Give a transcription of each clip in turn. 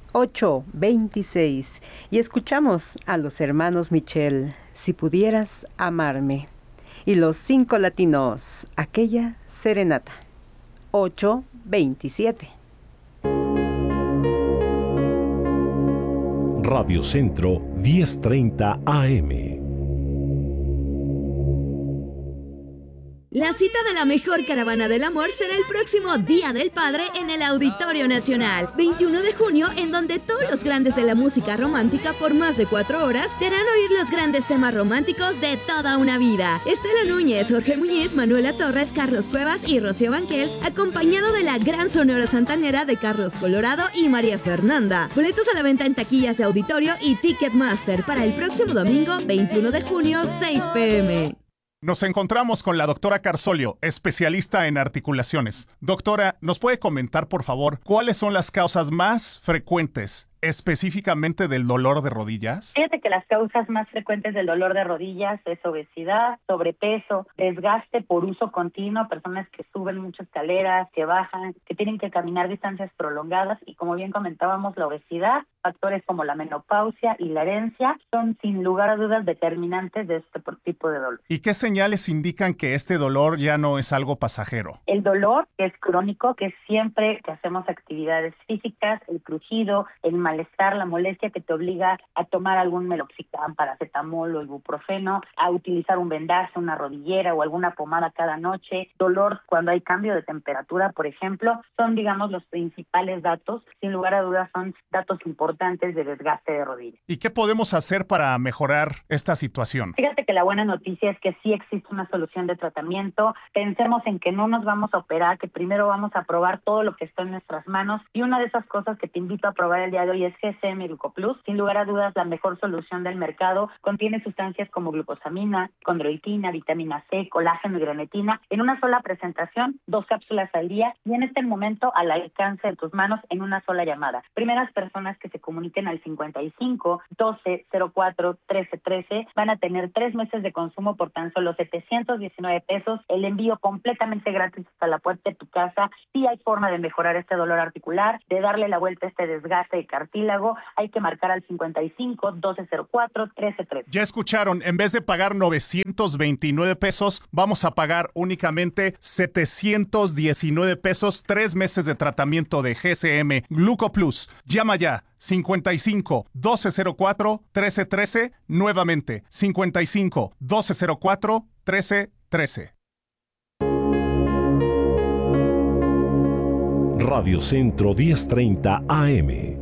8:26 y escuchamos a los hermanos Michel, Si pudieras amarme, y los 5 latinos, Aquella serenata. 8:27. Radio Centro 10:30 AM. La cita de la mejor caravana del amor será el próximo Día del Padre en el Auditorio Nacional, 21 de junio, en donde todos los grandes de la música romántica por más de 4 horas te harán oír los grandes temas románticos de toda una vida. Estela Núñez, Jorge Muñiz, Manuela Torres, Carlos Cuevas y Rocío Banquels, acompañado de la gran Sonora Santanera de Carlos Colorado y María Fernanda. Boletos a la venta en taquillas de auditorio y Ticketmaster para el próximo domingo, 21 de junio, 6 p.m. Nos encontramos con la doctora Carsolio, especialista en articulaciones. Doctora, ¿nos puede comentar, por favor, cuáles son las causas más frecuentes específicamente del dolor de rodillas? Fíjate que las causas más frecuentes del dolor de rodillas es obesidad, sobrepeso, desgaste por uso continuo, personas que suben muchas escaleras, que bajan, que tienen que caminar distancias prolongadas y, como bien comentábamos, la obesidad, factores como la menopausia y la herencia son sin lugar a dudas determinantes de este tipo de dolor. ¿Y qué señales indican que este dolor ya no es algo pasajero? El dolor es crónico, que es siempre que hacemos actividades físicas, el crujido, el malestar, la molestia que te obliga a tomar algún meloxicam, paracetamol o ibuprofeno, a utilizar un vendaje, una rodillera o alguna pomada cada noche, dolor cuando hay cambio de temperatura, por ejemplo, son, digamos, los principales datos. Sin lugar a dudas son datos importantes de desgaste de rodillas. ¿Y qué podemos hacer para mejorar esta situación? Fíjate que la buena noticia es que sí existe una solución de tratamiento. Pensemos en que no nos vamos a operar, que primero vamos a probar todo lo que está en nuestras manos, y una de esas cosas que te invito a probar el día de hoy es GCM Glucoplus. Sin lugar a dudas, la mejor solución del mercado. Contiene sustancias como glucosamina, condroitina, vitamina C, colágeno y grenetina en una sola presentación, 2 cápsulas al día, y en este momento al alcance de tus manos en una sola llamada. Primeras personas que se comuniquen al 55 12 04 13 13 van a tener 3 meses de consumo por tan solo 719 pesos, el envío completamente gratis hasta la puerta de tu casa. Sí hay forma de mejorar este dolor articular, de darle la vuelta a este desgaste de cartílago. Hay que marcar al 55 12 04 13 13. Ya escucharon, en vez de pagar 929 pesos, vamos a pagar únicamente 719 pesos, 3 meses de tratamiento de GCM Glucoplus. Llama ya. 55 1204 1313, nuevamente 55 1204 1313. Radio Centro 10:30 AM.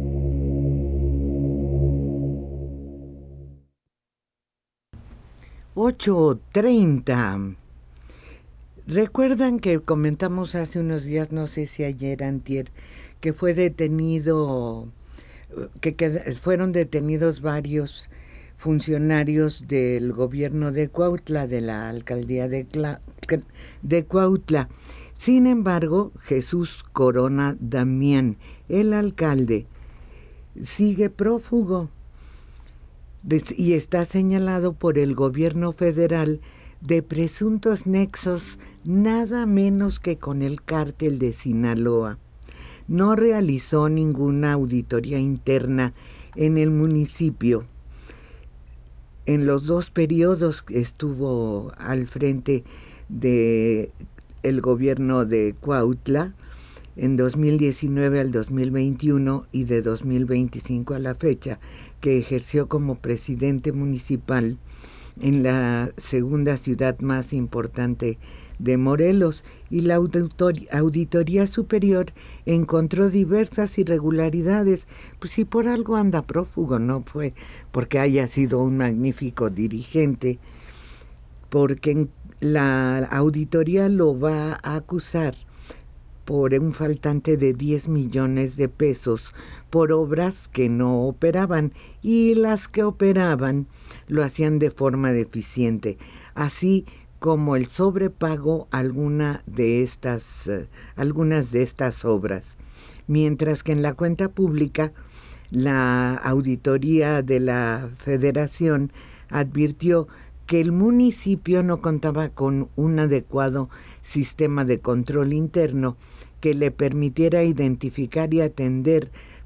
$8:30. ¿Recuerdan que comentamos hace unos días, no sé si ayer, antier, que fue detenido, que fueron detenidos varios funcionarios del gobierno de Cuautla, de la alcaldía de Cuautla? Sin embargo, Jesús Corona Damián, el alcalde, sigue prófugo y está señalado por el gobierno federal de presuntos nexos nada menos que con el cártel de Sinaloa. No realizó ninguna auditoría interna en el municipio. En los 2 periodos que estuvo al frente de el gobierno de Cuautla, en 2019 al 2021 y de 2025 a la fecha, que ejerció como presidente municipal en la segunda ciudad más importante de Morelos, y la Auditoría Superior encontró diversas irregularidades. Pues si por algo anda prófugo, no fue porque haya sido un magnífico dirigente, porque la auditoría lo va a acusar por un faltante de 10 millones de pesos por obras que no operaban, y las que operaban lo hacían de forma deficiente, así como el sobrepago algunas de estas obras. Mientras que en la cuenta pública, la auditoría de la Federación advirtió que el municipio no contaba con un adecuado sistema de control interno que le permitiera identificar y atender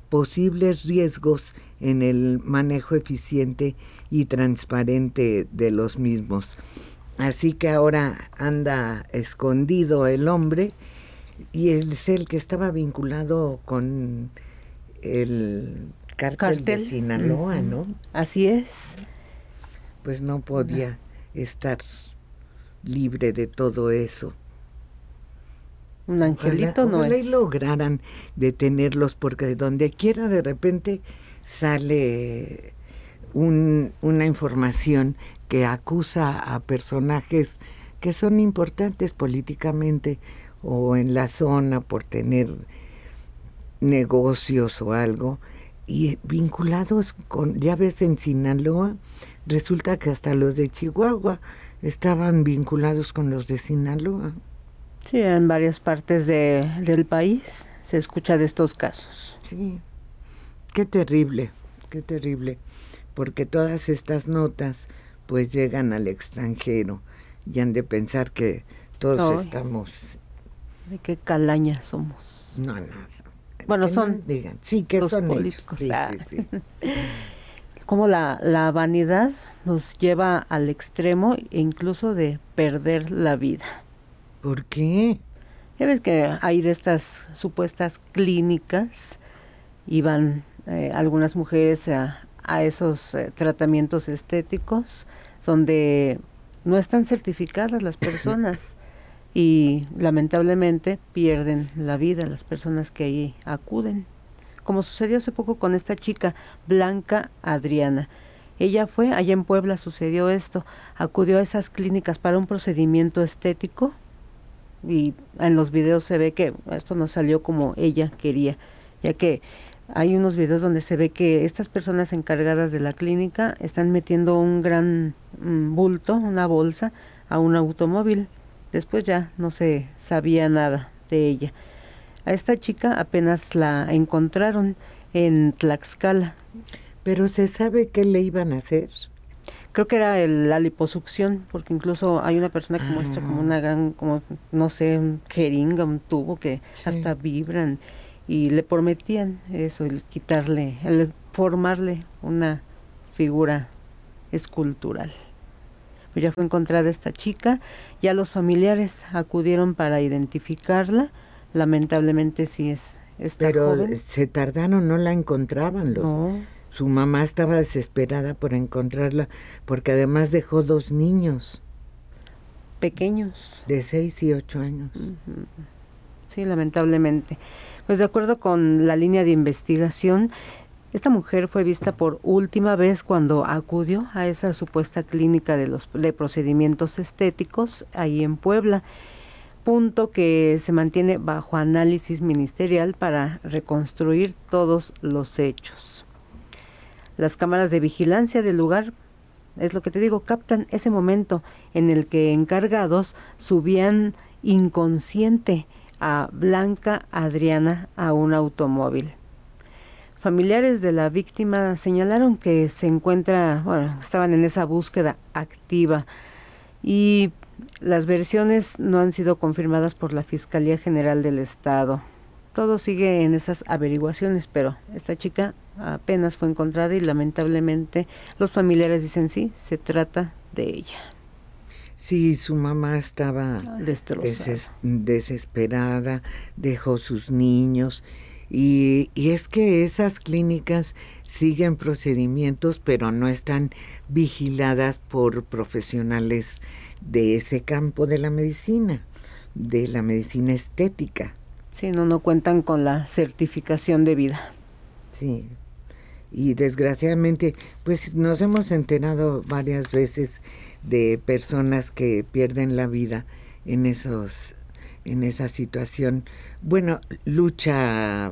posibles riesgos en el manejo eficiente y transparente de los mismos. Así que ahora anda escondido el hombre, y es el que estaba vinculado con el cártel de Sinaloa, ¿no? Así es. Pues no podía estar libre de todo eso. Un angelito ojalá, no ojalá es. y lograran detenerlos, porque de donde quiera de repente sale una información que acusa a personajes que son importantes políticamente o en la zona por tener negocios o algo, y vinculados con, ya ves, en Sinaloa, resulta que hasta los de Chihuahua estaban vinculados con los de Sinaloa. Sí, en varias partes del país se escucha de estos casos. Sí, qué terrible, porque todas estas notas pues llegan al extranjero y han de pensar que todos estamos... ¿De qué calaña somos? No. Bueno, que son no digan. Sí, que los son políticos. ellos. Sí. Como la vanidad nos lleva al extremo e incluso de perder la vida. ¿Por qué? Ya ves que hay de estas supuestas clínicas y van algunas mujeres a esos tratamientos estéticos donde no están certificadas las personas y lamentablemente pierden la vida las personas que ahí acuden. Como sucedió hace poco con esta chica, Blanca Adriana. Ella fue, allá en Puebla sucedió esto, acudió a esas clínicas para un procedimiento estético y en los videos se ve que esto no salió como ella quería, ya que hay unos videos donde se ve que estas personas encargadas de la clínica están metiendo un gran bulto, una bolsa, a un automóvil. Después ya no se sabía nada de ella. A esta chica apenas la encontraron en Tlaxcala. ¿Pero se sabe qué le iban a hacer? Creo que era la liposucción, porque incluso hay una persona que muestra como una gran, como no sé, un jeringa, un tubo que hasta vibran, y le prometían eso, el formarle una figura escultural. Pues ya fue encontrada esta chica, ya los familiares acudieron para identificarla, lamentablemente sí es esta Pero joven. se tardaron, no la encontraban. No. Su mamá estaba desesperada por encontrarla, porque además dejó 2 niños. Pequeños. De 6 y 8 años. Sí, lamentablemente. Pues de acuerdo con la línea de investigación, esta mujer fue vista por última vez cuando acudió a esa supuesta clínica de procedimientos estéticos ahí en Puebla, punto que se mantiene bajo análisis ministerial para reconstruir todos los hechos. Las cámaras de vigilancia del lugar, es lo que te digo, captan ese momento en el que encargados subían inconsciente a Blanca Adriana a un automóvil. Familiares de la víctima señalaron que estaban en esa búsqueda activa y las versiones no han sido confirmadas por la Fiscalía General del Estado. Todo sigue en esas averiguaciones, pero esta chica apenas fue encontrada y lamentablemente los familiares dicen sí, se trata de ella. Sí, su mamá estaba desesperada, dejó sus niños y es que esas clínicas siguen procedimientos, pero no están vigiladas por profesionales de ese campo de la medicina estética. Sí, no cuentan con la certificación debida. Sí, y desgraciadamente, pues nos hemos enterado varias veces de personas que pierden la vida en esa situación. Bueno, Lucha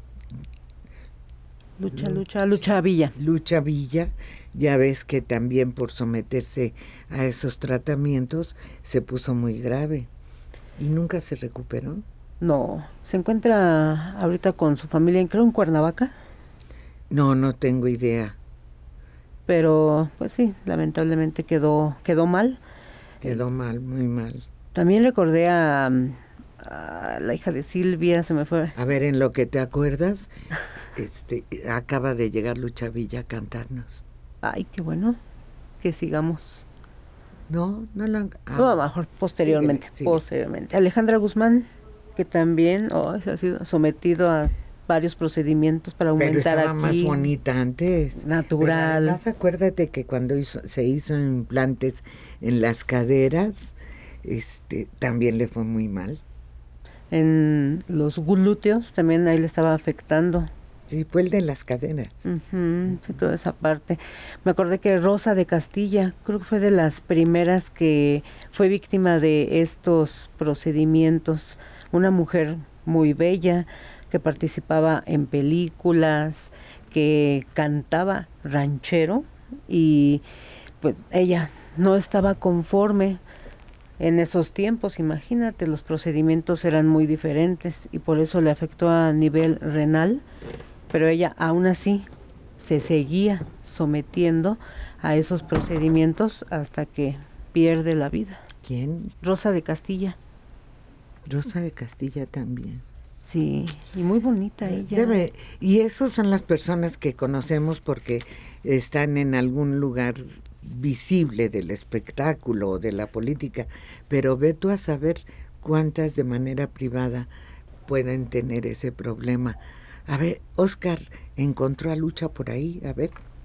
Villa, ya ves que también por someterse a esos tratamientos se puso muy grave y nunca se recuperó. No, se encuentra ahorita con su familia, creo en Cuernavaca. No tengo idea. Pero, pues sí, lamentablemente quedó mal. Quedó mal, muy mal. También recordé a la hija de Silvia, se me fue. A ver, en lo que te acuerdas, acaba de llegar Lucha Villa a cantarnos. Ay, qué bueno que sigamos. No lo han... No, a lo mejor posteriormente. Síguele. Posteriormente. Alejandra Guzmán, que también se ha sido sometido a varios procedimientos para Pero aumentar estaba aquí. más bonita antes. Natural. Pero además, acuérdate que cuando se hizo implantes en las caderas, también le fue muy mal. En los glúteos también ahí le estaba afectando. Sí, fue el de las caderas. Ujú, sí, toda esa parte. Me acordé que Rosa de Castilla, creo que fue de las primeras que fue víctima de estos procedimientos. Una mujer muy bella, que participaba en películas, que cantaba ranchero, y pues ella no estaba conforme. En esos tiempos, imagínate, los procedimientos eran muy diferentes y por eso le afectó a nivel renal, pero ella aún así se seguía sometiendo a esos procedimientos hasta que pierde la vida. ¿Quién? Rosa de Castilla. Rosa de Castilla también. Sí, y muy bonita ella. Y esos son las personas que conocemos porque están en algún lugar visible del espectáculo o de la política, pero ve tú a saber cuántas de manera privada pueden tener ese problema. A ver, Oscar encontró a Lucha por ahí, a ver.